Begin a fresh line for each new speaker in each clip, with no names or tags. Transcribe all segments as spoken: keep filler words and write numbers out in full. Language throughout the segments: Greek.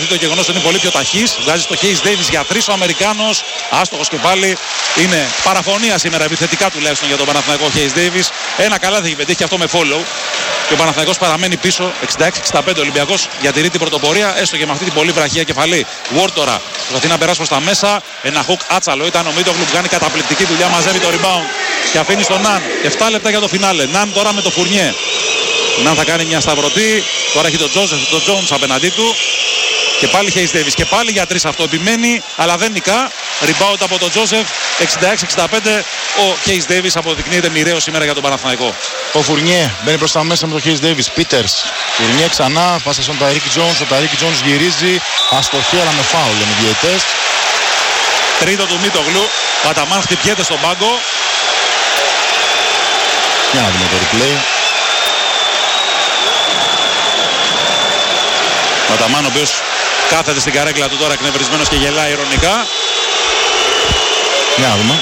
το γεγονός ότι είναι πολύ πιο ταχύς. Βγάζει το Hayes Davis για τρεις ο Αμερικάνος. Άστοχος και πάλι. Είναι παραφωνία σήμερα επιθετικά τουλάχιστον για τον Παναθηναϊκό Hayes Davis. Ένα καλάθι έχει πετύχει αυτό με follow. Και ο Παναθηναϊκός παραμένει πίσω εξήντα έξι εξήντα πέντε. Ο Ολυμπιακός διατηρεί την πρωτοπορία έστω και με αυτή την πολύ βραχία κεφαλή. Ward τώρα προσπαθεί να περάσει προς τα μέσα. Ένα hook άτσαλο ήταν ο Μίτογλου που κάνει καταπληκτική δουλειά. Μαζεύει το rebound και αφήνει στον Ναν. επτά λεπτά για το φινάλε. Ναν τώρα με το Φουρνιέ. Ναν θα κάνει μια σταυρωτή. Τώρα έχει τον Jones απέναντί του. Και πάλι Hayes Davis. Και πάλι για τρεις αυτό επιμένει. Αλλά δεν νικά. Rebound από τον Joseph. εξήντα έξι εξήντα πέντε. Ο Hayes Davis αποδεικνύεται μοιραίο σήμερα για τον Παναθηναϊκό.
Ο Φουρνιέ μπαίνει προς τα μέσα με τον Hayes Davis. Peters. Φουρνιέ ξανά. Πάσα στον Ταρίκ Jones. Ο Ταρίκ Jones γυρίζει. Αστοχή αλλά με φάουλ. Είναι διαιτές.
Τρίτο του Μίτογλου. Ο Αταμάν χτυπιέται στον πάγκο.
Για να δούμε το replay.
Ο Αταμάν ο οποίος κάθεται στην καρέκλα του τώρα εκνευρισμένος και γελάει ειρωνικά.
Για να δούμε.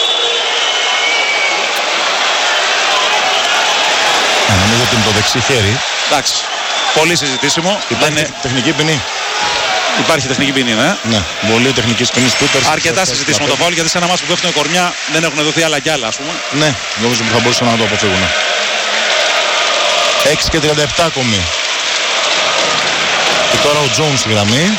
Ε, νομίζω ότι είναι το δεξί χέρι.
Εντάξει. Πολύ συζητήσιμο.
Υπάρχει είναι... τεχνική ποινή.
Υπάρχει τεχνική ποινή, ναι.
Ναι, πολύ τεχνική ποινή Πίτερς.
Αρκετά συζητήσουμε το φάουλ γιατί σε ένα μάτς που πέφτουν κορμιά δεν έχουν δοθεί άλλα κι άλλα, ας πούμε.
Ναι, νομίζω ότι θα μπορούσαν να το αποφύγουν. έξι και τριάντα επτά ακόμη. Και τώρα ο Jones στη γραμμή.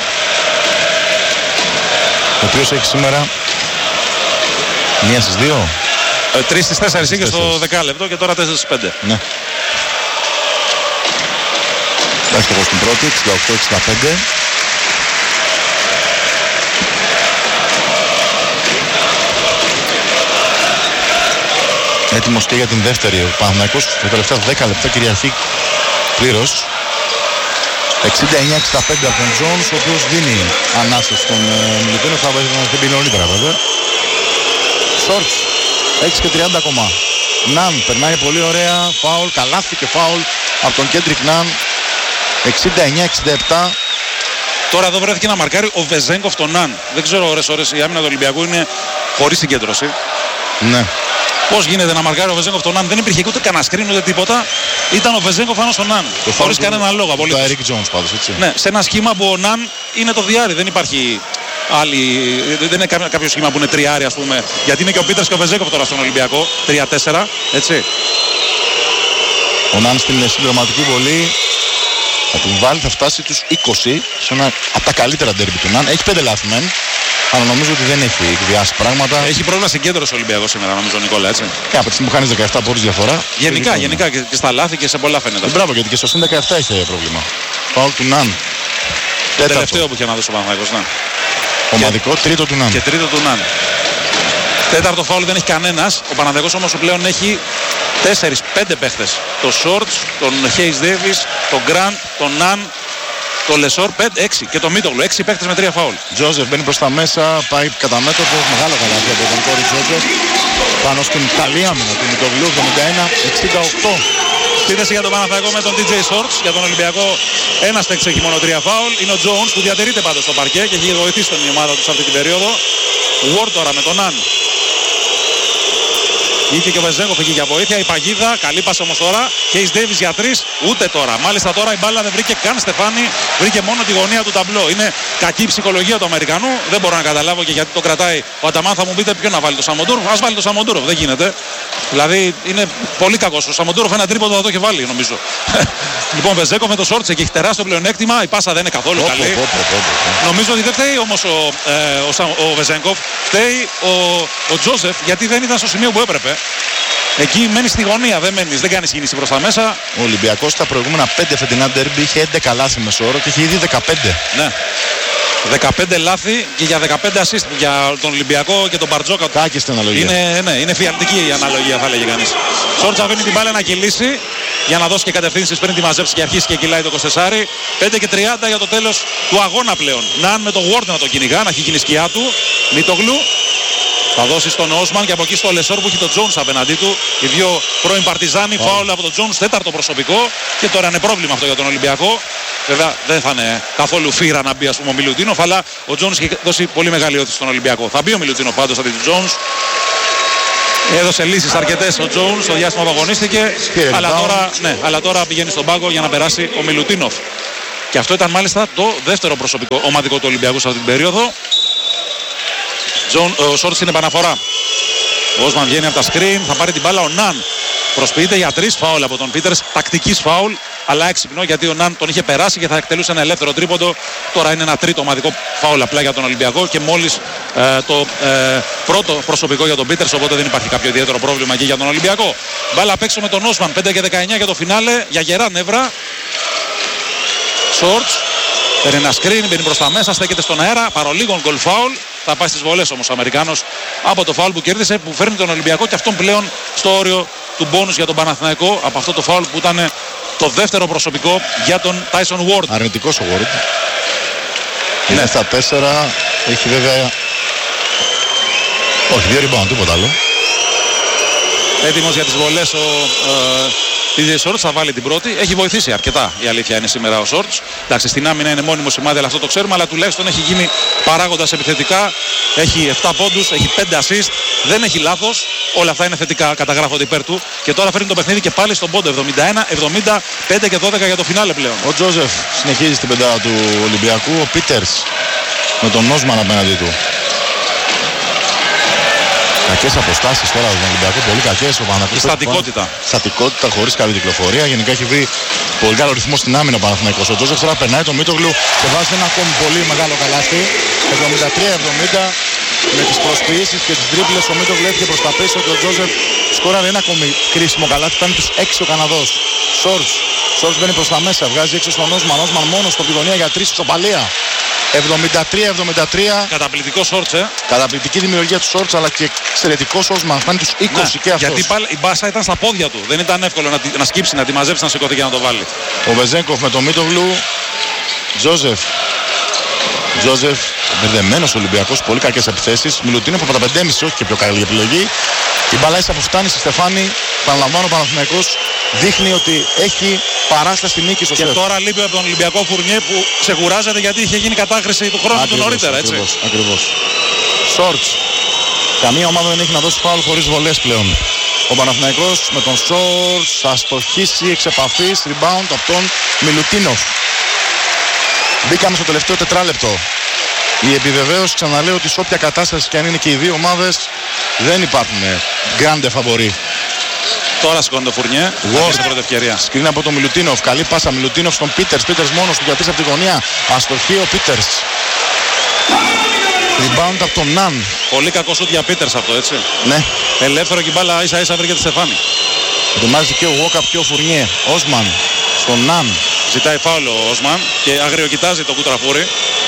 Ο οποίος έχει σήμερα μία στις δύο.
Ε, τρεις στις τέσσερις είχε στο δεκάλεπτο και τώρα τέσσερις στις πέντε.
Ναι. Έστοχος στην πρώτη, εξήντα οκτώ εξήντα πέντε. Έτοιμος και για την δεύτερη ο Παναθηναϊκός. Τα τελευταία δέκα λεπτά κυριαρχεί πλήρως. εξήντα εννιά εξήντα πέντε από τον Jones, ο οποίος δίνει ανάσες στον ε, Μιλουτίνο. Θα δεν πει νωρίτερα βέβαια. Shorts, έξι και τριάντα ακόμα. Ναν περνάει πολύ ωραία. Φάουλ, καλάθι και φάουλ από τον Κέντρικ Ναν. εξήντα εννιά εξήντα επτά.
Τώρα εδώ βρέθηκε να μαρκάρει ο Βεζέγκοφ τον Ναν. Δεν ξέρω ώρες ώρες η άμυνα του Ολυμπιακού είναι χωρίς συγκέντρωση.
Ναι.
Πώς γίνεται να μαρκάρει ο Βεζέγκοφ τον Ναν, δεν υπήρχε ούτε κανένα screen ούτε τίποτα. Ήταν ο Βεζέγκοφ πάνω στον Ναν. Χωρίς κανένα λόγο απολύτως.
Το Eric Jones πάντως, έτσι.
Ναι, σε ένα σχήμα που ο Ναν είναι το διάρρη. Δεν υπάρχει άλλη. Δεν είναι κάποιο σχήμα που είναι τριάρι, ας πούμε. Γιατί είναι και ο Πίτερς και ο Βεζέγκοφ τώρα στον Ολυμπιακό. τρία τέσσερα, έτσι.
Ο Ναν στην συμπληρωματική βολή θα του βάλει, θα φτάσει τους είκοσι σε ένα από τα καλύτερα ντέρμπι του Ναν. Έχει πέντε λάθη μεν. Αλλά νομίζω ότι δεν έχει εκβιάσει πράγματα.
Έχει πρόβλημα συγκέντρωση ο Ολυμπιακός σήμερα, νομίζω, Νικόλα, έτσι.
Και από τη στιγμή που χάνεις δεκαεπτά πόρους διαφορά.
Γενικά, γενικά και, και στα λάθη και σε πολλά φαίνεται.
Ε, μπράβο, γιατί και στο συν δεκαεπτά είχε πρόβλημα. Φάουλ του Ναν.
Τέταρτο. Τελευταίο που είχε να δώσει ο Παναθηναϊκός, ναι.
Ομαδικό, και, τρίτο του Ναν.
Και τρίτο του Ναν. Τέταρτο φάουλ δεν έχει κανένας. Ο Παναθηναϊκός όμως πλέον έχει τέσσερις πέντε παίχτες. Το Shorts, τον Hayes Davis, τον Grant, τον Ναν, το Λεσόρ, πέντε έξι και το Μίτογλου. έξι παίχτες με τρία φάουλ.
Τζόζεφ μπαίνει προς τα μέσα, πάει κατά μέτωπο, μεγάλο καλάθι από τον Κόρι Τζόζεφ. Πάνω στην καλή άμυνα του Μίτογλου, εβδομήντα ένα εξήντα οκτώ.
Επίθεση για τον Παναθηναϊκό με τον ντι τζέι Shorts. Για τον Ολυμπιακό ένας παίκτης έχει μόνο τρία φάουλ. Είναι ο Jones που διατηρείται πάντως στο παρκέ και έχει βοηθήσει την ομάδα του σε αυτή την περίοδο. Ward τώρα με τον Ναν. Είχε και ο Βεζέγκοφ εκεί για βοήθεια. Η παγίδα, καλή πάσα όμως τώρα. Hayes Davis για τρεις, ούτε τώρα. Μάλιστα τώρα η μπάλα δεν βρήκε καν Στεφάνη, βρήκε μόνο τη γωνία του ταμπλό. Είναι κακή ψυχολογία του Αμερικανού. Δεν μπορώ να καταλάβω και γιατί το κρατάει ο Αταμάν. Θα μου πείτε ποιο να βάλει το Σαμοντούροφ. Ας βάλει το Σαμοντούροφ, δεν γίνεται. Δηλαδή είναι πολύ κακός. Ο Σαμοντούροφ ένα τρίποντο θα το έχει βάλει, νομίζω. Λοιπόν, Βεζέγκοφ με το Σόρτσε και έχει τεράστιο πλεονέκτημα. Η πάσα δεν είναι καθόλου καλή. Νομίζω ότι δεν φταίει όμως ο, ε, ο, ο Βεζέγκοφ. Φταίει ο, ο Τζόσεφ γιατί δεν ήταν στο σημείο που έπρεπε. Εκεί μένει στη γωνία, δεν μένει, δεν κάνει κίνηση προς τα μέσα.
Ο Ολυμπιακός στα προηγούμενα πέντε φετινά ντέρμπι είχε έντεκα λάθη μεσόωρο και είχε ήδη δεκαπέντε.
Ναι. δεκαπέντε λάθη και για δεκαπέντε assist για τον Ολυμπιακό και τον Μπαρτζόκα.
Κάκιστη αναλογία.
Είναι, ναι, είναι φιαλτική η αναλογία, θα λέγει κανείς. Σόρτς αφήνει την μπάλα να κυλήσει για να δώσει και κατευθύνσεις πριν τη μαζέψει και αρχίσει και κυλάει το είκοσι. πέντε και τριάντα για το τέλος του αγώνα πλέον. Ναν με το Ward να το κυνηγά, να έχει γίνει σκιά του. Μίτογλου. Θα δώσει στον Όσμαν και από εκεί στο Λεσόρ που έχει τον Τζόνς απέναντί του. Οι δύο πρώην Παρτιζάνοι, oh. φάουλ από τον Τζόνς, τέταρτο προσωπικό. Και τώρα είναι πρόβλημα αυτό για τον Ολυμπιακό. Βέβαια δεν θα είναι καθόλου φύρα να μπει ας πούμε ο Μιλουτίνοφ, αλλά ο Τζόνς έχει δώσει πολύ μεγάλη όθηση στον Ολυμπιακό. Θα μπει ο Μιλουτίνοφ πάντως αντί του Τζόνς. Έδωσε λύσεις αρκετές ο Τζόνς στο διάστημα που αγωνίστηκε. Αλλά τώρα, ναι, αλλά τώρα πηγαίνει στον πάγκο για να περάσει ο Μιλουτίνοφ. Και αυτό ήταν μάλιστα το δεύτερο προσωπικό ομαδικό του Ολυμπιακού σε αυτή την περίοδο. Τζον, ο Σόρτς είναι επαναφορά. Ο Όσμαν βγαίνει από τα screen, θα πάρει την μπάλα ο Ναν. Προσποιείται για τρεις φάουλ από τον Πίτερς, τακτικής φάουλ, αλλά έξυπνο γιατί ο Ναν τον είχε περάσει και θα εκτελούσε ένα ελεύθερο τρίποντο. Τώρα είναι ένα τρίτο ομαδικό φάουλ απλά για τον Ολυμπιακό και μόλις ε, το ε, πρώτο προσωπικό για τον Πίτερς, οπότε δεν υπάρχει κάποιο ιδιαίτερο πρόβλημα εκεί για τον Ολυμπιακό. Μπάλα απ' έξω με τον Όσμαν, πέντε και δεκαεννιά για το φινάλε, για γερά νεύρα. Σόρτς, παίρνει ένα screen, μπαίνει προς τα μέσα, στέκεται στον αέρα, παρολίγων γκολ φάουλ. Θα πάει στις βολές όμως ο Αμερικάνος από το φάουλ που κέρδισε, που φέρνει τον Ολυμπιακό και αυτόν πλέον στο όριο του μπόνους για τον Παναθηναϊκό από αυτό το φάουλ που ήταν το δεύτερο προσωπικό για τον Tyson Ward.
Αρνητικός ο Ward. Είναι ναι. Στα τέσσερα, έχει βέβαια... Όχι, δύο rebound, τίποτα άλλο.
Έτοιμος για τις βολές ο πι τζέι Shorts, θα βάλει την πρώτη. Έχει βοηθήσει αρκετά, η αλήθεια είναι σήμερα ο Shorts. Εντάξει, στην άμυνα είναι μόνιμο σημάδι, αλλά αυτό το ξέρουμε. Αλλά τουλάχιστον έχει γίνει παράγοντας επιθετικά. Έχει επτά πόντους, έχει πέντε assist. Δεν έχει λάθος. Όλα αυτά είναι θετικά, καταγράφονται υπέρ του. Και τώρα φέρνει το παιχνίδι και πάλι στον πόντο. εβδομήντα ένα εβδομήντα πέντε και δώδεκα για το φινάλε πλέον.
Ο Τζόζεφ συνεχίζει στην πεντάδα του Ολυμπιακού. Ο Πίτερς με τον Όσμαν απέναντί του. Κακές αποστάσεις τώρα στον Ολυμπιακό, πολύ κακές. Ο Παναθηναϊκός.
Στατικότητα.
Στατικότητα χωρίς καλή κυκλοφορία. Γενικά έχει βρει πολύ καλό ρυθμό στην άμυνα ο Παναθηναϊκός. Ο Τζόζεφ τώρα περνάει το Μίτογλου και βάζει ένα ακόμη πολύ μεγάλο καλάθι. εβδομήντα τρία εβδομήντα με τις προσποιήσεις και τις τρίπλες. Ο Μίτογλου έφυγε προς τα πίσω και ο Τζόζεφ σκόραρε ένα ακόμη κρίσιμο καλάθι. Ήταν τους έξι ο Καναδός. Σόρτς. Σόρτς μπαίνει προς τα μέσα. Βγάζει έξω στον Όσμαν. Όσμαν μόνος στο πηγωνία για τρεις ισοπαλία. εβδομήντα τρία εβδομήντα τρία.
Καταπληκτικό Shorts, ε.
Καταπληκτική δημιουργία του Shorts, αλλά και εξαιρετικός Όσμαν. Φτάνει τους είκοσι ναι, και αυτός.
Γιατί η μπάσα ήταν στα πόδια του. Δεν ήταν εύκολο να, να σκύψει, να τη μαζέψει, να σηκωθεί και να το βάλει.
Ο Βεζέγκοφ με τον Μίτογλου. Τζόζεφ. Τζόζεφ, μπερδεμένος Ολυμπιακός, πολύ κακές επιθέσεις. Μιλουτίνοφ από τα πέντε και μισό, όχι και πιο καλή επιλογή. Η μπάλα ίσα που φτάνει στη Στεφάνη. Παραλαμβάνω, ο Παναθηναϊκός δείχνει ότι έχει παράσταση νίκη στο
Και
σεφ.
τώρα λείπει από τον Ολυμπιακό Φουρνιέ που ξεκουράζεται γιατί είχε γίνει κατάχρηση του χρόνου του νωρίτερα.
Ακριβώς, έτσι. Ακριβώς. Shorts. Καμία ομάδα δεν έχει να δώσει φάουλ χωρίς βολές πλέον. Ο Παναθηναϊκός με τον Shorts θα στοχίσει εξ επαφής, rebound από τον Μιλουτίνοφ. Μπήκαμε στο τελευταίο τετράλεπτο. Η επιβεβαίωση, ξαναλέω, ότι σε όποια κατάσταση και αν είναι και οι δύο ομάδες δεν υπάρχουν γκράντε φαβορί.
Τώρα σηκώνει το Φουρνιέ.
Ward.
Στην πρώτη ευκαιρία.
Σκριν από τον Μιλουτίνοφ. Καλή πάσα Μιλουτίνοφ στον Πίτερς. Πίτερς μόνος του για τρεις από τη γωνία. Αστοχή ο Πίτερς. Rebound από τον Ναν.
Πολύ κακό σουτ για Πίτερς αυτό, έτσι.
Ναι.
Ελεύθερο και μπάλα ίσα ίσα βρήκε τη Στεφάνη.
Ετοιμάζει και ο Walkup και ο Φουρνιέ. Όσμαν στον Ναν.
Ζητάει φάουλο ο Όσμαν και αγριοκοιτάζει το κουτραφούρι.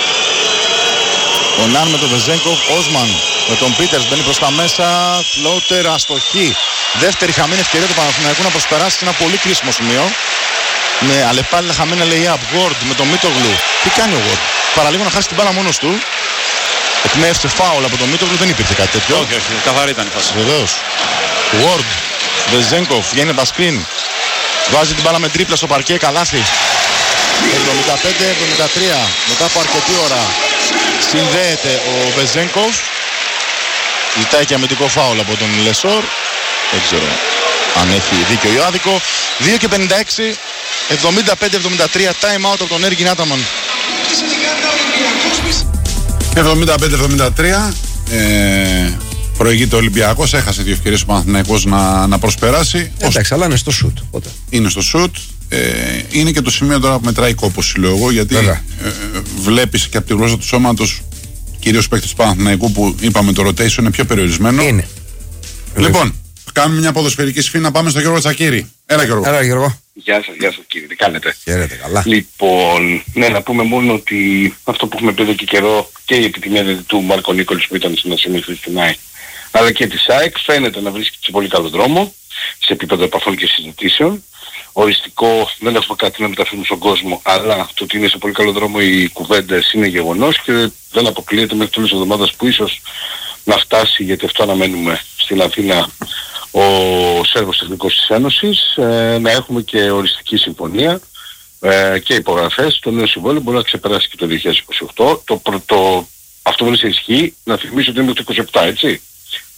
Ο Ναν με τον Βεζέγκοφ. Όσμαν με τον Πίτερς μπαίνει προς τα μέσα. Φλότερ, αστοχή. Δεύτερη χαμένη ευκαιρία του Παναθηναϊκού να προσπεράσει σε ένα πολύ κρίσιμο σημείο. Με αλλεπάλληλα χαμένα lay-up. Ward με τον Μίτογλου. Τι κάνει ο Ward? Παραλίγο να χάσει την μπάλα μόνος του. Εκμεύσε φάουλ από τον Μίτογλου, δεν υπήρχε κάτι τέτοιο.
Όχι, όχι, καθαρή ήταν η φάση.
Βεβαίως. Ward, Βεζέγκοφ, βγαίνει από τα screen. Βάζει την μπάλα με τρίπλα στο παρκέ, καλάθι. εβδομήντα πέντε εβδομήντα τρία. Μετά από αρκετή ώρα συνδέεται ο Βεζέγκοφ. Ζητάει και αμυντικό φάουλ από τον Λεσόρ. Δεν ξέρω αν έχει δίκιο ή άδικο. δύο και πενήντα έξι, εβδομήντα πέντε εβδομήντα τρία, time out από τον Έργιν Άταμαν.
εβδομήντα πέντε εβδομήντα τρία, ε, προηγείται ο Ολυμπιακός, έχασε δύο ευκαιρίες ο Παναθηναϊκός να, να προσπεράσει.
Εντάξει, αλλά είναι στο σουτ. Οπότε.
Είναι στο σουτ. Ε, είναι και το σημείο τώρα που μετράει κόπος, λέω εγώ, γιατί ε, ε, βλέπεις και από τη γλώσσα του σώματος, κυρίως παίκτες του Παναθηναϊκού που είπαμε το rotation είναι πιο περιορισμένο.
Είναι.
Λοιπόν, κάνουμε μια ποδοσφαιρική σφή να πάμε στο Γιώργο Τσακίρη. Έλα Γιώργο.
Έλα Γιώργο.
Γεια σας, γεια σας κύριε, τι κάνετε?
Χαίρετε, καλά.
Λοιπόν, ναι, να πούμε μόνο ότι αυτό που έχουμε πει εδώ και καιρό και η επιτυχία του Μάρκο Νίκολης που ήταν στην ασύμμετρη στην ΑΕΚ, αλλά και της ΑΕΚ φαίνεται να βρίσκεται σε πολύ καλό δρόμο, σε επίπεδο επαφών και συζητήσεων. Οριστικό, δεν έχουμε κάτι να μεταφέρουμε στον κόσμο, αλλά το ότι είναι σε πολύ καλό δρόμο οι κουβέντες είναι γεγονός και δεν αποκλείεται μέχρι τέλος της εβδομάδας που ίσως να φτάσει, γιατί αυτό αναμένουμε στην Αθήνα, ο Σέρβος Τεχνικός της Ένωσης, ε, να έχουμε και οριστική συμφωνία ε, και υπογραφές. Το νέο συμβόλαιο μπορεί να ξεπεράσει και το δύο χιλιάδες είκοσι οκτώ. Το, το, το, αυτό δεν σε ισχύει, να θυμίσω ότι είναι το είκοσι επτά, έτσι.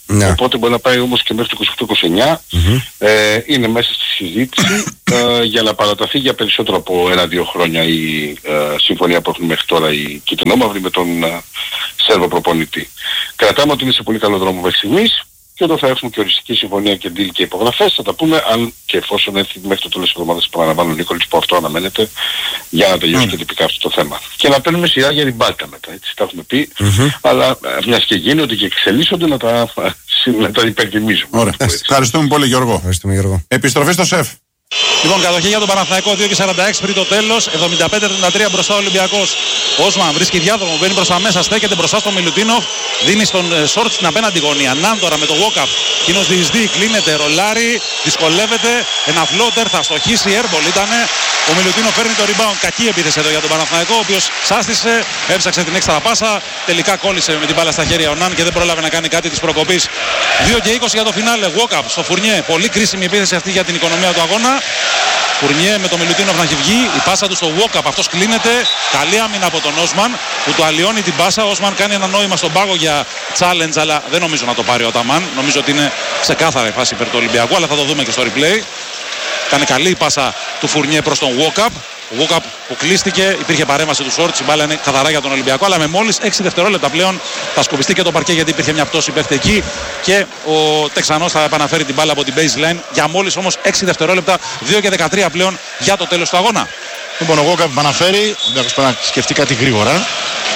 Ναι. Οπότε μπορεί να πάει όμως και μέχρι το είκοσι οκτώ είκοσι εννιά. Mm-hmm. Ε, είναι μέσα στη συζήτηση ε, για να παραταθεί για περισσότερο από ένα-δύο χρόνια η ε, συμφωνία που έχουν μέχρι τώρα οι κυτρινόμαυροι με τον ε, Σέρβο προπονητή. Κρατάμε ότι είναι σε πολύ καλό δρόμο μέχρι στιγμής και όταν θα έχουμε και οριστική συμφωνία και deal και υπογραφές θα τα πούμε αν και εφόσον έρθει μέχρι το τέλος της εβδομάδας που παραλαμβάνω ο Νίκολης που αυτό αναμένεται για να τελειώσει mm. και τυπικά αυτό το θέμα. Και να παίρνουμε σειρά για την μπάλκα μετά, έτσι τα έχουμε πει, mm-hmm. αλλά μιας και γίνονται και εξελίσσονται να τα, να τα υπερτιμήσουμε.
Ωραία. Ευχαριστούμε πολύ Γιώργο.
Ευχαριστούμε, Γιώργο.
Επιστροφή στο ΣΕΦ.
Λοιπόν, κατοχή για τον Παναθηναϊκό δύο και σαράντα έξι πριν το τέλος, εβδομήντα πέντε τριάντα τρία μπροστά ο Ολυμπιακός. Όσμαν βρίσκει διάδρομο, μπαίνει προς τα μέσα, στέκεται μπροστά στον Μιλουτίνοφ, δίνει στον ε, Σόρτ στην απέναντι γωνία. Ναν τώρα με το walk-up, εκείνος διεισδύει, κλείνεται, ρολάρει, δυσκολεύεται, ένα φλότερ, θα στοχίσει, airball ήτανε. Ο Μιλουτίνοφ παίρνει το rebound, κακή επίθεση εδώ για τον Παναθηναϊκό, ο οποίος σάστησε, έψαξε την έξτρα πάσα, τελικά κόλλησε με την μπάλα στα χέρια ο Ναν και δεν πρόλαβε να κάνει κάτι της προκοπής. δύο και είκοσι για το φινάλε, walk-up στο Φουρνιέ, πολύ κρίσιμη επίθεση αυτή για την οικονομία του αγώνα. Φουρνιέ με τον Μιλουτίνοφ να έχει βγει, η πάσα του στο walk-up, αυτός κλείνεται, καλή άμυνα από τον Όσμαν που του αλλοιώνει την πάσα. Ο Όσμαν κάνει ένα νόημα στον πάγο για challenge, αλλά δεν νομίζω να το πάρει ο Αταμάν, νομίζω ότι είναι ξεκάθαρα η φάση υπέρ του Ολυμπιακού, αλλά θα το δούμε και στο replay. Κάνει καλή η πάσα του Φουρνιέ προς τον walk-up. Ο walk-up που κλείστηκε, υπήρχε παρέμβαση του Σόρτς, η μπάλα είναι καθαρά για τον Ολυμπιακό, αλλά με μόλις έξι δευτερόλεπτα πλέον θα σκουπιστεί και το παρκέ γιατί υπήρχε μια πτώση παίχτη εκεί και ο Τεξανός θα επαναφέρει την μπάλα από την baseline για μόλις όμως έξι δευτερόλεπτα, δύο και δεκατρία πλέον για το τέλος του αγώνα.
Λοιπόν, ο walk-up επαναφέρει, ο Ολυμπιακός πρέπει να σκεφτεί κάτι γρήγορα.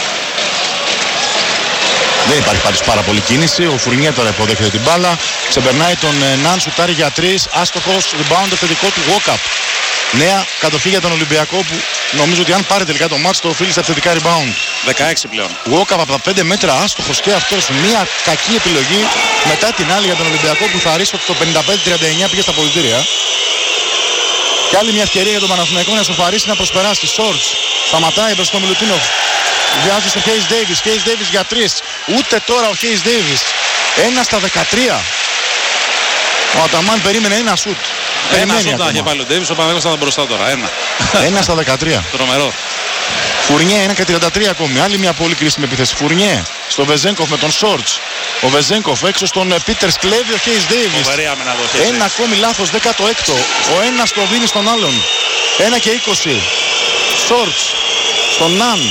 Δεν υπάρχει πάντως πάρα πολύ κίνηση. Ο Φουρνιέ τώρα υποδέχεται την μπάλα. Ξεπερνάει τον Ναν, σουτάρει για τρεις. Άστοχος, rebound θετικό του walk-up. Νέα κατοχή για τον Ολυμπιακό που νομίζω ότι αν πάρει τελικά το μάτς το οφείλει στα επιθετικά rebound.
δεκαέξι πλέον.
Walk-up από τα πέντε μέτρα, άστοχος και αυτός. Μια κακή επιλογή μετά την άλλη για τον Ολυμπιακό που θα ρίξει ότι το πενήντα πέντε τριάντα εννιά πήγε στα αποδυτήρια. Και άλλη μια ευκαιρία για τον Παναθηναϊκό να σοφαρίσει, να προσπεράσει. Σόρτς σταματάει μπροστά στο Μιλουτίνοφ. Βιάζει στο Χέις Ντέιβις. Χέις Ντέιβις για τρεις. Ούτε τώρα ο Χέις Ντέιβις. Ένα στα δεκατρία. Ο Αταμάν περίμενε ένα σουτ.
Ένα σουτ να είχε πάλι ο Ντέιβις, ο Παναθηναϊκός θα ήταν μπροστά τώρα. Ένα.
Ένα στα δεκατρία.
Τρομερό.
Φουρνιέ, ένα και τριάντα τρία ακόμη. Άλλη μια πολύ κρίσιμη επίθεση. Φουρνιέ στο Βεζένκοφ με τον Σόρτς. Ο Βεζένκοφ έξω στον Πίτερς, κλέβει ο Χέις Ντέιβις. Ένα ακόμη λάθος, δέκατο έκτο. Ο ένας το δίνει στον άλλον. Ένα και είκοσι. Σόρτς στον Ναν.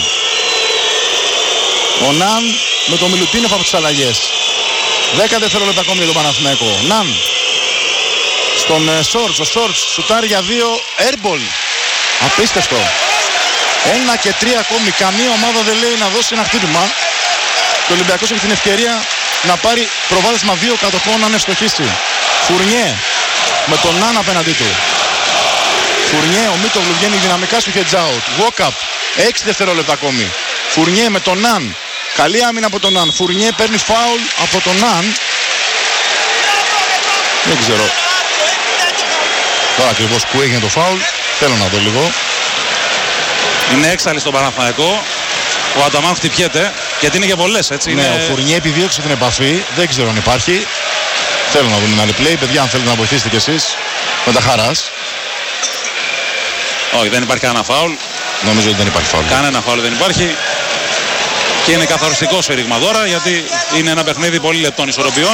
Ο Ναν με τον Μιλουτίνοφ από τις αλλαγές. δέκα δευτερόλεπτα ακόμη για τον Παναθηναϊκό. Ναν στον ε, Σόρτς. Ο Σόρτς σουτάρει για δύο. Airball. Απίστευτο. Ένα και τρία ακόμη. Καμία ομάδα δεν λέει να δώσει ένα χτύπημα. Το Ολυμπιακός έχει την ευκαιρία να πάρει προβάδισμα δύο κατοχών αν ευστοχίσει. Φουρνιέ με τον Ναν απέναντί του. Φουρνιέ, ο Μίτογλου βγαίνει δυναμικά στο hedge out. Walk-up. έξι δευτερόλεπτα ακόμη. Φουρνιέ με τον Ναν. Καλή άμυνα από τον Ναν. Φουρνιέ παίρνει φάουλ από τον Ναν. Δεν ξέρω τώρα ακριβώς που έγινε το φάουλ. Θέλω να δω λίγο.
Είναι έξαλλη στον Παναθηναϊκό. Ο Αταμάν χτυπιέται γιατί είναι και πολλές, έτσι.
Ναι,
είναι...
ο Φουρνιέ επιδίωξε την επαφή. Δεν ξέρω αν υπάρχει. Θέλω να δούμε ένα replay. Παιδιά, αν θέλετε να βοηθήσετε κι εσείς, με τα χαράς.
Όχι, δεν υπάρχει κανένα φάουλ.
Νομίζω ότι δεν υπάρχει φάουλ.
Κανένα φάουλ δεν υπάρχει. Και είναι καθοριστικό σφύριγμα τώρα γιατί είναι ένα παιχνίδι πολύ λεπτών ισορροπιών.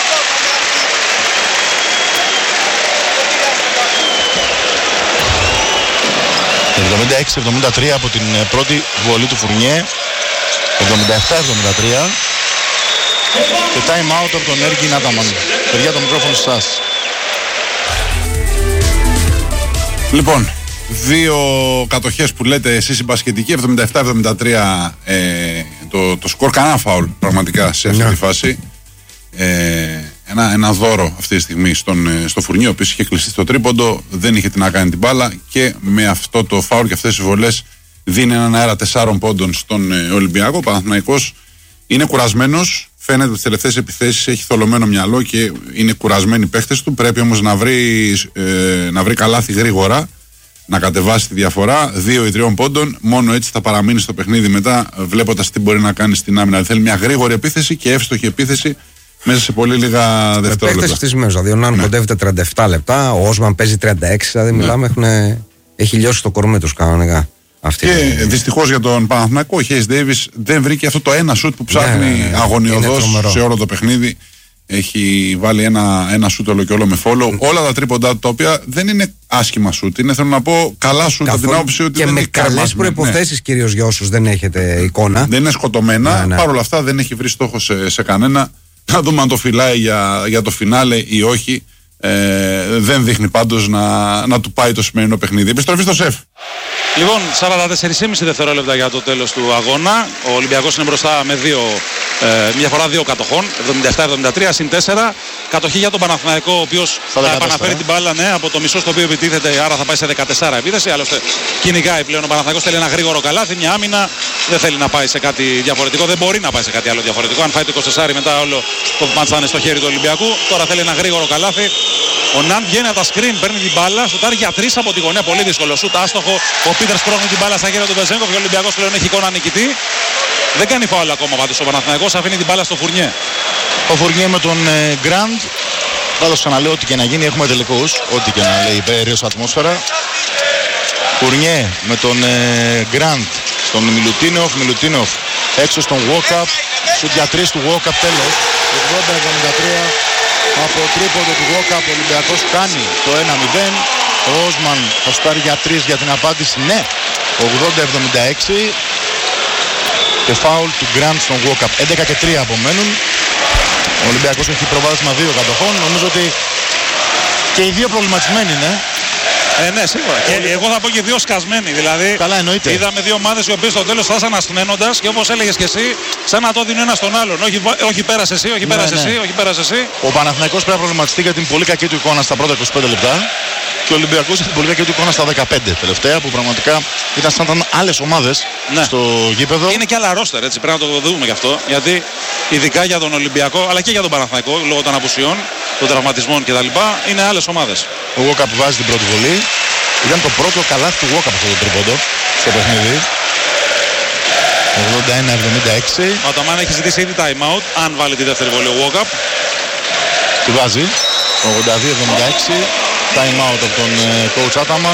εβδομήντα έξι εβδομήντα τρία από την πρώτη βολή του Φουρνιέ. εβδομήντα επτά εβδομήντα τρία. Και time out από τον Έργιν Άταμαν. Παιδιά, το μικρόφωνο σας.
Λοιπόν, δύο κατοχές που λέτε εσείς οι μπασκετικοί, εβδομήντα επτά εβδομήντα τρία ε, το, το σκορ, κανένα φάουλ πραγματικά σε αυτή yeah. τη φάση. Ε, ένα, ένα δώρο αυτή τη στιγμή στον, στο Φουρνιέ, ο οποίος είχε κλειστεί στο τρίποντο, δεν είχε τι να κάνει την μπάλα και με αυτό το φάουλ και αυτές τις βολές δίνει έναν αέρα τεσσάρων πόντων στον ε, Ολυμπιακό. Ο Παναθηναϊκός είναι κουρασμένος, φαίνεται τις τελευταίες επιθέσεις έχει θολωμένο μυαλό και είναι κουρασμένοι οι παίχτες του. Πρέπει όμως να βρει, ε, να βρει καλάθι γρήγορα, να κατεβάσει τη διαφορά δύο ή τριών πόντων. Μόνο έτσι θα παραμείνει στο παιχνίδι μετά, βλέποντας τι μπορεί να κάνει στην άμυνα. Θέλει μια γρήγορη επίθεση και εύστοχη επίθεση μέσα σε πολύ λίγα δευτερόλεπτα.
Παίκτες αυτής της μέρας, δηλαδή ο Νάν ναι. κοντεύεται τριάντα επτά λεπτά, ο Όσμαν παίζει τριάντα έξι, δηλαδή ναι. μιλάμε, έχουν, έχει λιώσει το κορμί τους κανονικά. Αυτή
και είναι... δυστυχώς για τον Παναθηναϊκό, ο Χέις Ντέιβις δεν βρήκε αυτό το ένα σουτ που ψάχνει ναι, ναι, ναι. αγωνιωδώς σε όλο το παιχνίδι Έχει βάλει ένα, ένα σούτ όλο και όλο με follow. Όλα τα τρίποντά του τα οποία δεν είναι άσχημα σούτ. Είναι, θέλω να πω, καλά σούτ από την άποψη ότι
και
δεν
με
είναι
καλές προϋποθέσεις, ναι. Κυρίως για όσους δεν έχετε εικόνα.
Δεν είναι σκοτωμένα. Ναι, ναι. Παρ' όλα αυτά δεν έχει βρει στόχο σε, σε κανένα. Να δούμε αν το φυλάει για, για το φινάλε ή όχι. Ε, δεν δείχνει πάντως να, να του πάει το σημερινό παιχνίδι. Επιστροφή στο σεφ.
Λοιπόν, σαράντα τέσσερα κόμμα πέντε δευτερόλεπτα για το τέλος του αγώνα. Ο Ολυμπιακός είναι μπροστά με δύο, ε, μια φορά δύο κατοχών, εβδομήντα επτά εβδομήντα τρία συν τέσσερα. Κατοχή για τον Παναθηναϊκό, ο οποίος θα, θα επαναφέρει την μπάλα, ναι, από το μισό στο οποίο επιτίθεται, άρα θα πάει σε δεκατέσσερα επίθεση. Άλλωστε κυνηγάει πλέον ο Παναθηναϊκός, θέλει ένα γρήγορο καλάθι, μια άμυνα. Δεν θέλει να πάει σε κάτι διαφορετικό, δεν μπορεί να πάει σε κάτι άλλο διαφορετικό. Αν φάει το είκοσι τέσσερα μετά όλο το μάτς θα είναι στο χέρι του Ολυμπιακού. Τώρα θέλει ένα γρήγορο καλάθι. Ο Ναντ βγαίνει από τα screen, παίρνει την μπάλα, σουτάρει για τρεις από τη γωνία, πολύ δύσκολο σουτ, άστοχο. Ο Πίτερς πρόχνει την μπάλα στα χέρια του Βεζέγκοφ και ο Ολυμπιακός πλέον έχει εικόνα νικητή. Δεν κάνει φάουλ ακόμα πάντως ο Παναθηναϊκός, αφήνει την μπάλα στο Φουρνιέ.
Ο Φουρνιέ με τον Γκραντ. Πάντως ξαναλέω ότι και να γίνει έχουμε τελικούς, ό,τι και να λέει η περίεργη ατμόσφαιρα. Φουρνιέ με τον Γκραντ στον Μιλουτίνοφ, Μιλουτίνοφ έξω στον Walkup, σουτ για τρεις του Walkup, τέλος. ογδόντα εβδομήντα τρία από τρίποντο του Walkup, ο Ολυμπιακός κάνει το ένα μηδέν. Ο Όσμαν θα σουτάρει για τρεις για την απάντηση, ναι, ογδόντα εβδομήντα έξι. Και φάουλ του Γκραντ στον Walkup, έντεκα και τρία απομένουν. Ο Ολυμπιακός έχει προβάδισμα δύο κατοχών, νομίζω ότι και οι δύο προβληματισμένοι είναι.
Ε, ναι, σίγουρα. Και εγώ θα πω και δύο σκασμένοι. Δηλαδή,
καλά, εννοείται.
Είδαμε δύο ομάδες οι οποίες στο τέλος φτάσαν αστυνένοντας και όπως έλεγες και εσύ, σαν να το δίνουν ένα στον άλλον. Όχι, όχι πέρασε εσύ, όχι πέρασε ναι, ναι. εσύ, όχι πέρασε εσύ.
Ο Παναθηναϊκός πρέπει να προβληματιστεί για την πολύ κακή του εικόνα στα πρώτα είκοσι πέντε λεπτά. Και ο Ολυμπιακός για την πολύ κακή του εικόνα στα δεκαπέντε τελευταία, που πραγματικά ήταν σαν να ήταν άλλες ομάδες ναι. στο γήπεδο.
Είναι και άλλα ρόστερ, έτσι πρέπει να το δούμε γι' αυτό. Γιατί ειδικά για τον Ολυμπιακό αλλά και για τον Παναθηναϊκό λόγω των απουσιών, των τραυματισμών κτλ. Είναι άλλες ομάδες.
Ο Walkup βάζει την πρώτη βολή. Ήταν το πρώτο καλάθι του Walkup αυτό το τρίποντο στο παιχνίδι. ογδόντα ένα εβδομήντα έξι.
Ο Αταμάν έχει ζητήσει ήδη time out. Αν βάλει τη δεύτερη βολή ο Walkup.
Τη βάζει. ογδόντα δύο εβδομήντα έξι. Time out από τον uh, coach Ataman.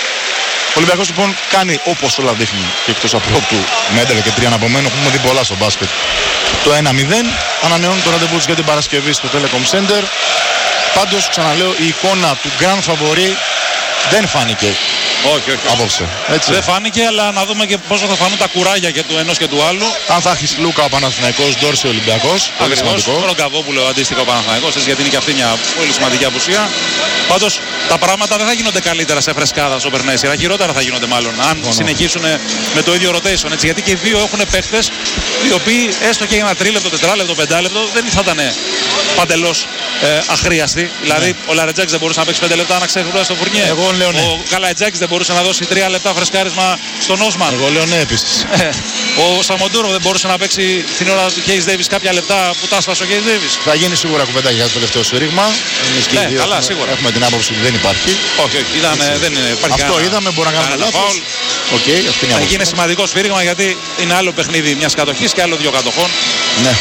Ο Ολυμπιακός λοιπόν κάνει όπως όλα δείχνει και εκτός από του με έντεκα και τρία αναπομένου. Έχουμε δει πολλά στο μπάσκετ. Το ένα μηδέν. Ανανεώνει το ραντεβού για την Παρασκευή στο Telecom Center. Πάντως ξαναλέω η εικόνα του Grand Favori δεν φάνηκε.
Όχι, όχι.
Απόψε. Έτσι.
Δεν φάνηκε, αλλά να δούμε και πόσο θα φανούν τα κουράγια και του ενός και του άλλου.
Αν θα έχει Λούκα ο Παναθηναϊκός, Ντόρση ο Ολυμπιακός. Πολύ σημαντικό.
Ο Γκαβόπουλο αντίστοιχα ο Παναθηναϊκός, γιατί είναι και αυτή μια πολύ σημαντική απουσία. Πάντως τα πράγματα δεν θα γίνονται καλύτερα σε φρεσκάδα όσο περνάει η σειρά. Χειρότερα θα γίνονται μάλλον. Αν Φωνό. συνεχίσουν με το ίδιο rotation. Έτσι, γιατί και οι δύο έχουν παίχτες οι οποίοι έστω και για ένα τρίλεπτο, τετράλεπτο, πεντάλεπτο δεν θα ήταν παντελώς ε, αχρίαστοι. Δηλαδή ναι. ο Λαρετζάκης δεν μπορούσε να παίξει πέντε λεπτά να ξεχνάει στο Φουρνιέ.
Εγώ λέω ναι.
Ο Καλατζάκης δεν μπορούσε να δώσει τρία λεπτά φρεσκάρισμα στον Όσμαν.
Εγώ λέω ναι επίσης.
Ο Σαμοντούρο δεν μπορούσε να παίξει την ώρα του Κέις Ντέιβις κάποια λεπτά που τάσπασε ο Κέις Ντέιβις.
Θα γίνει σίγουρα κουβέντα για το τελευταίο σφύριγμα.
Ναι, καλά, έχουμε, σίγουρα.
Έχουμε την άποψη ότι δεν υπάρχει.
Όχι, όχι, ήταν, δεν υπάρχει.
Αυτό είδαμε, μπορεί να κάνουμε λάθος. Okay, αυτή είναι
θα γίνει σημαντικό σφύριγμα γιατί είναι άλλο παιχνίδι μιας κατοχής και άλλο δύο κατοχών.
Ναι.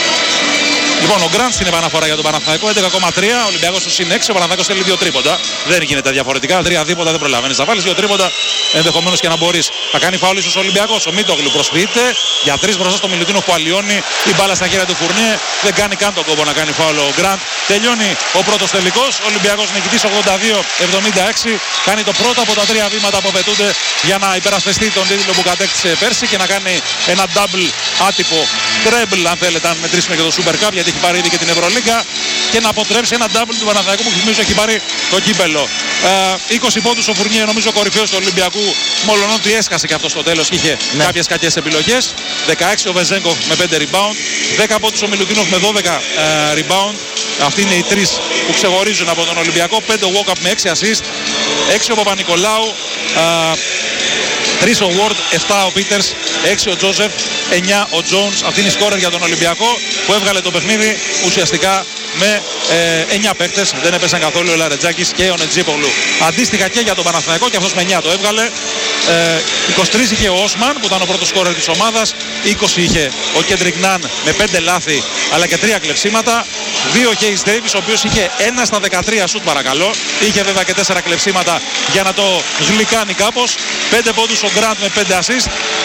Λοιπόν, ο Γκραντ στην επαναφορά για τον Παναθηναϊκό έντεκα κόμμα τρία, ο Ολυμπιακός του συν έξι, ο Παναθηναϊκός θέλει δύο τρίποντα. Δεν γίνεται διαφορετικά, τρία δίποτα δεν προλαβαίνεις. Θα βάλεις δύο τρίποντα ενδεχομένως και να μπορείς. Θα κάνει φάουλ ίσως ο Ολυμπιακός. Ο Μίτογλου προσποιείται για τρεις μπροστά στο Μιλουτίνο που αλλοιώνει την μπάλα στα χέρια του Φουρνιέ. Δεν κάνει καν τον κόμπο να κάνει φάουλ ο Γκραντ. Τελειώνει ο πρώτος τελικός. Ο Ολυμπιακός νικητής ογδόντα δύο εβδομήντα έξι. Κάνει το πρώτο από τα τρία βήματα που απαιτούνται για να υπερασπιστεί τον τίτλο που κατέκτησε πέρσι και να κάνει ένα double άτυπο treble αν θέλετε, αν μετρήσουμε και το Super Cup γιατί έχει πάρει ήδη και την Ευρωλίγκα και να αποτρέψει ένα double του Παναθηναϊκού που θυμίζω έχει πάρει το κύπελο. Ε, είκοσι πόντους ο Φουρνιέ, νομίζω κορυφαίος του Ολυμπιακού, μόλον ότι έσκασε και αυτό στο τέλος και είχε ναι. κάποιες κακές επιλογές. δεκαέξι ο Βεζέγκοφ με πέντε rebound, δέκα πόντους ο Μιλουτίνοφ με δώδεκα ε, rebound. Αυτοί είναι οι τρεις που ξεχωρίζουν από τον Ολυμπιακό. πέντε ο Walkup με έξι assist, έξι ο Παπα-Νικολάου, ε, τρεις ο Ward, επτά ο Peters, έξι ο Τζόσεφ, εννιά ο Jones. Αυτή είναι η σκόρερ για τον Ολυμπιακό που έβγαλε το παιχνίδι ουσιαστικά με ε, εννιά παίκτες. Δεν έπεσαν καθόλου ο Λαρετζάκης και ο Νετζίπογλου. Αντίστοιχα και για τον Παναθηναϊκό και αυτός με εννιά το έβγαλε. Ε, είκοσι τρία είχε ο Όσμαν που ήταν ο πρώτος σκόρερ της ομάδας. είκοσι είχε ο Κέντρικ Ναν με πέντε λάθη αλλά και τρία κλεψίματα. δύο ο Κέις Ντέιβις ο οποίος είχε ένα στα δεκατρία σουτ παρακαλώ. Είχε βέβαια και τέσσερα κλεψίματα για να το γλυκάνει κάπως. πέντε πόντους ο Γκραντ με πέντε assist.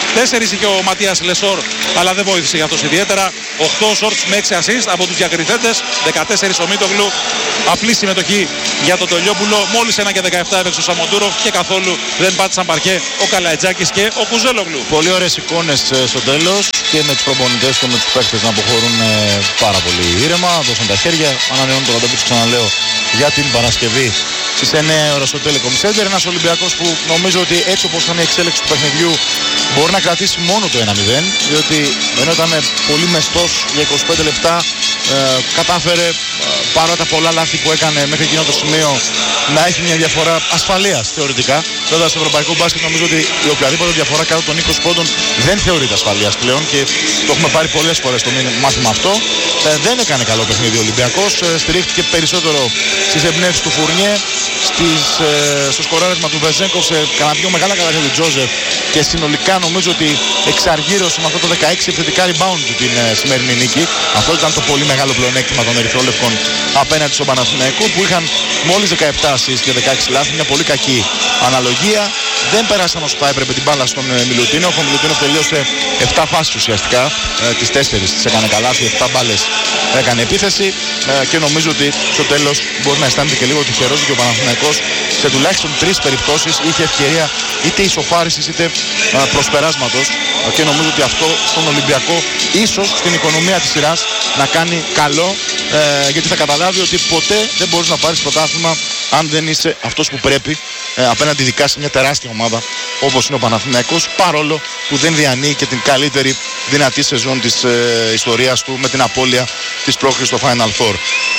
Τέσσερις είχε ο Ματίας Λεσόρ, αλλά δεν βοήθησε για αυτός ιδιαίτερα. οκτώ σόρτς με έξι assist από τους διακριθέντες. δεκατέσσερις ο Μίτογλου. Απλή συμμετοχή για τον Τολιόπουλο. Μόλις ένα και δεκαεπτά έπαιξε ο Σαμοντούροφ και καθόλου δεν πάτησαν παρκέ ο Καλατζάκης και ο Κουζέλογλου.
Πολύ ωραίες εικόνες στο τέλος και με τους προπονητές και με τους παίκτες να αποχωρούν πάρα πολύ ήρεμα. Δώσαν τα χέρια, ανανεώνουν το ραντεβού, ξαναλέω, για την Παρασκευή στις εννιά ώρα στο Telecom Center. Ένας Ολυμπιακός που νομίζω ότι έτσι όπως ήταν η εξέλιξη του παιχνιδιού μπορεί να κρατήσει μόνο το ένα μηδέν, διότι ενώ ήταν πολύ μεστός για είκοσι πέντε λεπτά, ε, κατάφερε ε, παρά τα πολλά λάθη που έκανε μέχρι εκείνο το σημείο να έχει μια διαφορά ασφαλείας θεωρητικά. Βέβαια στο ευρωπαϊκό μπάσκετ νομίζω ότι η οποιαδήποτε διαφορά κάτω των είκοσι πόντων δεν θεωρείται ασφαλείας πλέον και το έχουμε πάρει πολλές φορές το μάθημα αυτό. Ε, δεν έκανε καλό παιχνίδι ο Ολυμπιακός, ε, στηρίχθηκε περισσότερο στις εμπνεύσεις του Φουρνιέ, στις, ε, στο σκοράρισμα του Βεζέγκοφ, σε κανένα δύο μεγάλα καταρχήν του Τζόζεφ και συνολικά νομίζω ότι εξαργύρωσε με αυτό το δεκαέξι επιθετικά rebound του την ε, σημερινή νίκη. Αυτό ήταν το πολύ μεγάλο πλεονέκτημα των ερυθρόλευκων απέναντι στον Παναθηναϊκό που είχαν μόλις δεκαεπτά assist και δεκαέξι λάθη, μια πολύ κακή αναλογία. Δεν πέρασαν όσο θα έπρεπε την μπάλα στον ε, Μιλουτίνοφ. Ο Μιλουτίνοφ τελείωσε επτά φάσεις ουσιαστικά, ε, τις τέσσερις τις έκανε καλάθι, επτά μπάλες έκανε επίθεση ε, και νομίζω ότι στο τέλος μπορεί να αισθάνεται και λίγο τυχερός και ο Παναθηναϊκός σε τουλάχιστον τρεις περιπτώσεις είχε ευκαιρία είτε ισοφάρισης είτε ε, προσπεράσματος ε, και νομίζω ότι αυτό στον Ολυμπιακό ίσως στην οικονομία της σειράς να κάνει καλό ε, γιατί θα καταλάβει ότι ποτέ δεν μπορείς να πάρεις πρωτάθλημα αν δεν είσαι αυτός που πρέπει ε, απέναντι ειδικά σε μια τεράστια ομάδα όπως είναι ο Παναθηναϊκός, παρόλο που δεν διανύει και την καλύτερη δυνατή σεζόν της ε, ιστορίας του με την απώλεια της πρόκρισης στο Final Four.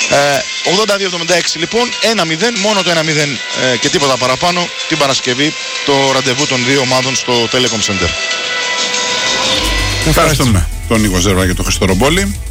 Ε, ογδόντα δύο εβδομήντα έξι λοιπόν, ένα μηδέν, μόνο το ένα μηδέν ε, και τίποτα παραπάνω την Παρασκευή το ραντεβού των δύο ομάδων στο Telecom Center.
Ευχαριστούμε τον Νίκο Ζέρβα και τον Χριστό Ρομπόλη.